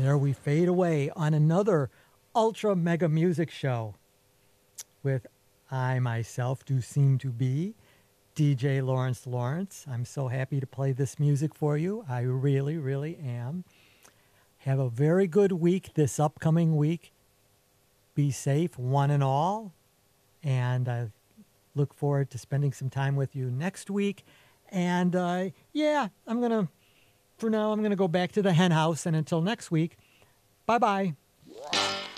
there we fade away on another ultra mega music show with I myself do seem to be DJ Lawrence Lawrence. I'm so happy to play this music for you. I really, really am. Have a very good week this upcoming week. Be safe, one and all. And I look forward to spending some time with you next week. And for now, I'm going to go back to the hen house. And until next week, bye-bye.